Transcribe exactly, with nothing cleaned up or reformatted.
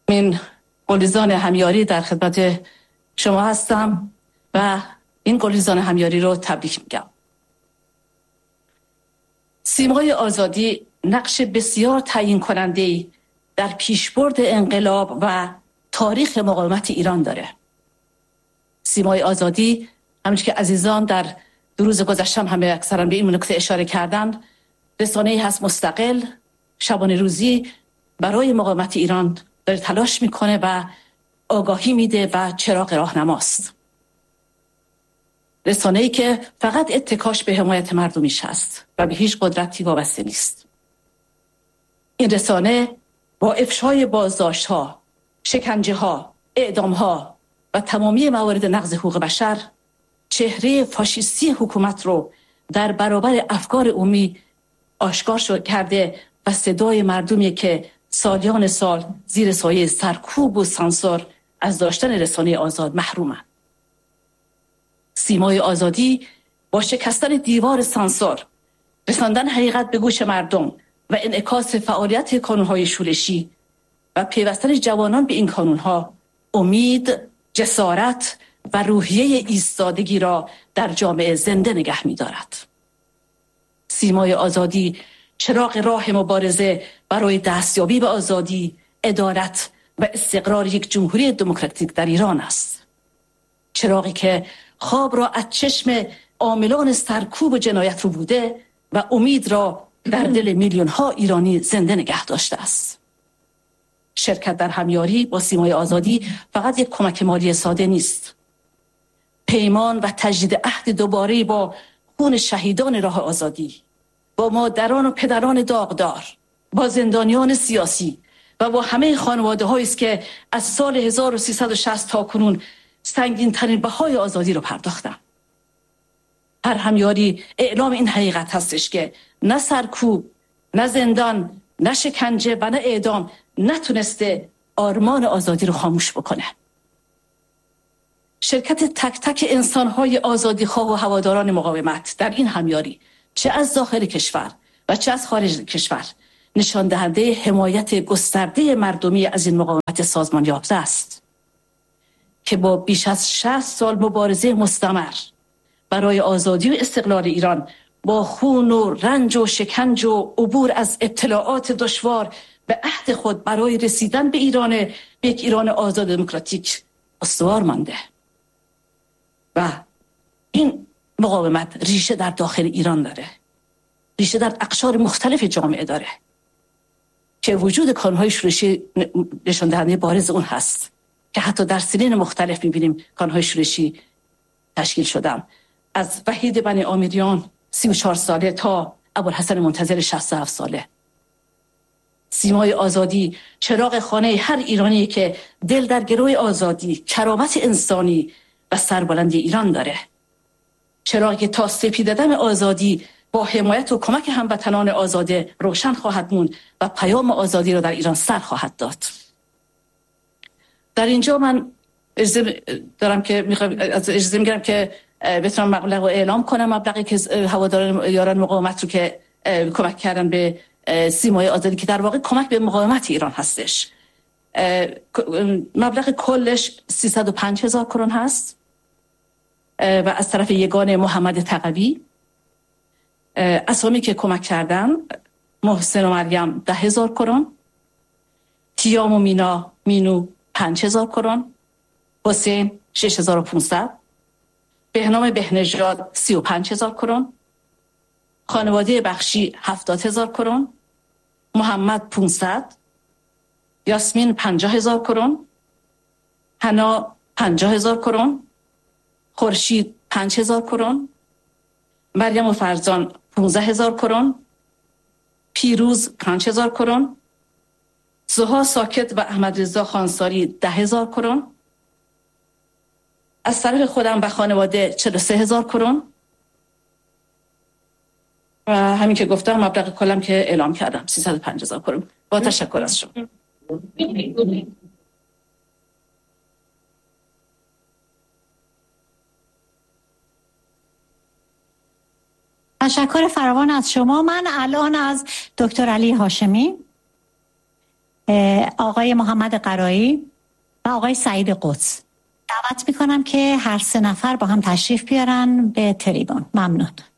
من گلریزان همیاری در خدمت شما هستم و این گلریزان همیاری رو تبریک میگم. سیمای آزادی نقش بسیار تعیین کننده‌ای در پیشبرد انقلاب و تاریخ مقاومت ایران داره. سیمای آزادی همونجور که عزیزان در دو روز گذشتم همه اکثرا به این نکته اشاره کردند، رسانه‌ای هست مستقل، شبانه روزی برای مقاومت ایران داره تلاش میکنه و آگاهی میده و چراغ راهنماست. رسانه‌ای که فقط اتکاش به حمایت مردمیش هست و به هیچ قدرتی وابسته نیست. این رسانه با افشای بازداشت‌ها، شکنجه‌ها، اعدام‌ها و تمامی موارد نقض حقوق بشر چهره فاشیستی حکومت رو در برابر افکار عمومی آشکار شد کرده و صدای مردمی که سالیان سال زیر سایه سرکوب و سانسور از داشتن رسانه آزاد محرومند. سیمای آزادی با شکستن دیوار سانسور، رساندن حقیقت به گوش مردم و انعکاس فعالیت کانون‌های شورشی و پیوستن جوانان به این کانون‌ها امید، جسارت و روحیه ایستادگی را در جامعه زنده نگه می‌دارد. سیمای آزادی چراغ راه مبارزه برای دستیابی به آزادی، عدالت و استقرار یک جمهوری دموکراتیک در ایران است. چراغی که خواب را از چشم عاملان سرکوب و جنایت رو بوده و امید را در دل میلیون ها ایرانی زنده نگه داشته است. شرکت در همیاری با سیمای آزادی فقط یک کمک مالی ساده نیست. پیمان و تجدید عهد دوباره با خون شهیدان راه آزادی، با مادران و پدران داغدار، با زندانیان سیاسی و با همه خانواده هایی است که از سال هزار و سیصد و شصت تا کنون سنگین ترین بهای آزادی رو پرداختن. هر همیاری اعلام این حقیقت هستش که نه سرکوب، نه زندان، نه شکنجه و نه اعدام نتونسته آرمان آزادی رو خاموش بکنه. شرکت تک تک انسان‌های آزادیخواه و هواداران مقاومت در این همیاری، چه از داخل کشور و چه از خارج کشور، نشان دهنده حمایت گسترده مردمی از این مقاومت سازمان یافته است که با بیش از شصت سال مبارزه مستمر برای آزادی و استقلال ایران با خون و رنج و شکنج و عبور از ابتلاعات دشوار به عهد خود برای رسیدن به ایران، به یک ایران آزاد دموکراتیک استوار مانده. و این مقاومت ریشه در داخل ایران داره، ریشه در اقشار مختلف جامعه داره که وجود کانون‌های شورشی نشان دهنده بارز اون هست که حتی در سنین مختلف می‌بینیم کانون‌های شورشی تشکیل شدن، از وحید بنی آمیریان سی و چهار ساله تا ابوالحسن منتظر شصت و هفت ساله. سیمای آزادی چراغ خانه هر ایرانی که دل در گروه آزادی، کرامت انسانی و سربلندی ایران داره. چراغی تا سپیده دم آزادی با حمایت و کمک هموطنان آزاده روشن خواهد موند و پیام آزادی را در ایران سر خواهد داد. در اینجا من اجازه دارم که میخوام از اجازه میگیرم که بتونم مبلغ رو اعلام کنم، مبلغی که هواداران یاران مقاومت رو که کمک کردن به سیمای آزادی که در واقع کمک به مقاومت ایران هستش. مبلغ کلش سیصد و پنج هزار کرون هست و از طرف یگانه محمد تقوی. اسامی که کمک کردن: محسن و مریم ده هزار کرون، تیام و مینا مینو پنج هزار کرون، حسین شش هزار و پانصد، بهنام بهنژاد سی و پنج هزار کرون، خانواده بخشی هفتاد هزار کرون، محمد پانصد، یاسمین پنجاه هزار کرون، حنا پنجاه هزار کرون، خورشید پنج هزار کرون، مریم و فرزان پانزده هزار کرون، پیروز پنج هزار کرون، زها ساکت و احمد رضا خانساری ده هزار کرون، از طرف خودم و خانواده چهل و سه هزار کرون و همین که گفتم مبلغ کلم که اعلام کردم سیصد و پنج هزار کرون. با تشکر از شما. تشکر فراوان از شما. من الان از دکتر علی هاشمی آقای محمد قرایی و آقای سعید قدس. دعوت میکنم که هر سه نفر با هم تشریف بیارن به تریبون. ممنون.